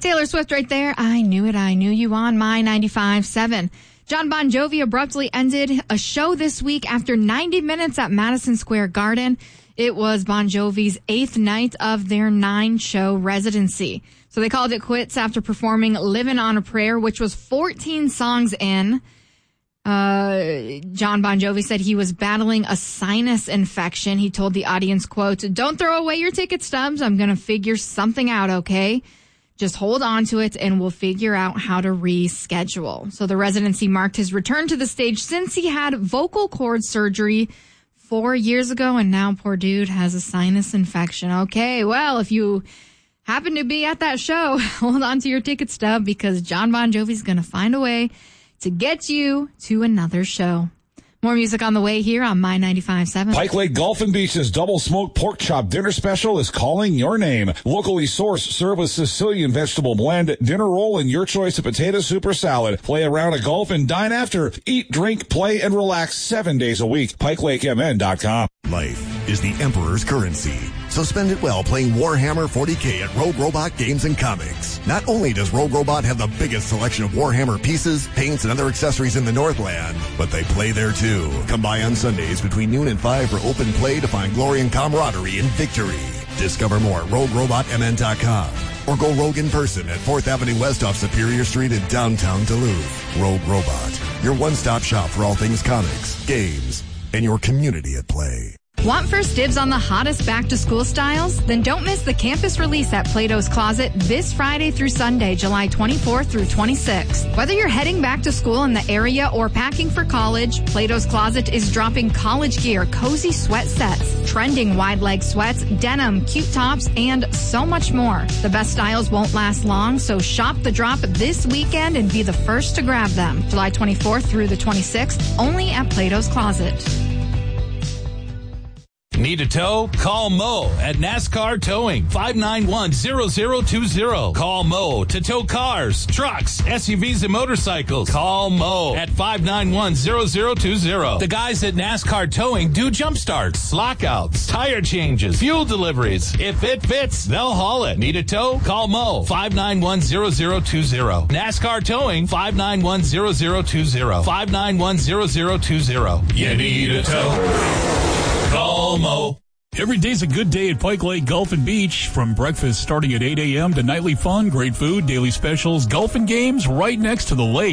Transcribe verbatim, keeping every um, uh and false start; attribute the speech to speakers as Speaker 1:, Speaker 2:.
Speaker 1: Taylor Swift right there. I knew it. I knew you on My ninety-five point seven. John Bon Jovi abruptly ended a show this week after ninety minutes at Madison Square Garden. It was Bon Jovi's eighth night of their nine-show residency. So they called it quits after performing Livin' on a Prayer, which was fourteen songs in. Uh, John Bon Jovi said he was battling a sinus infection. He told the audience, quote, "Don't throw away your ticket stubs. I'm going to figure something out, okay? Just hold on to it and we'll figure out how to reschedule." So the residency marked his return to the stage since he had vocal cord surgery four years ago, and now poor dude has a sinus infection. Okay, well, if you happen to be at that show, hold on to your ticket stub because John Bon Jovi's going to find a way to get you to another show. More music on the way here on My ninety-five point seven.
Speaker 2: Pike Lake Golf and Beach's double smoked pork chop dinner special is calling your name. Locally sourced, served with Sicilian vegetable blend, dinner roll, and your choice of potato soup or salad. Play a round of golf and dine after. Eat, drink, play, and relax seven days a week. Pike Lake M N dot com.
Speaker 3: Life is the Emperor's currency, so spend it well playing Warhammer forty K at Rogue Robot Games and Comics. Not only does Rogue Robot have the biggest selection of Warhammer pieces, paints, and other accessories in the Northland, but they play there too. Come by on Sundays between noon and five for open play to find glory and camaraderie in victory. Discover more at Rogue Robot M N dot com or go rogue in person at fourth Avenue West off Superior Street in downtown Duluth. Rogue Robot, your one-stop shop for all things comics, games, and your community at play.
Speaker 1: Want first dibs on the hottest back-to-school styles? Then don't miss the campus release at Plato's Closet this Friday through Sunday, July twenty-fourth through twenty-sixth. Whether you're heading back to school in the area or packing for college, Plato's Closet is dropping college gear, cozy sweat sets, trending wide-leg sweats, denim, cute tops, and so much more. The best styles won't last long, so shop the drop this weekend and be the first to grab them. July twenty-fourth through the twenty-sixth, only at Plato's Closet.
Speaker 4: Need a tow? Call Mo at NASCAR Towing, five nine one, zero zero two zero. Call Mo to tow cars, trucks, S U Vs, and motorcycles. Call Mo at five nine one, zero zero two zero. The guys at NASCAR Towing do jump starts, lockouts, tire changes, fuel deliveries. If it fits, they'll haul it. Need a tow? Call Mo, five nine one, zero zero two zero. NASCAR Towing, five nine one, zero zero two zero. five nine one, zero zero two zero. You need a tow? Call Mo.
Speaker 5: Every day's a good day at Pike Lake Golf and Beach. From breakfast starting at eight a.m. to nightly fun, great food, daily specials, golf and games right next to the lake.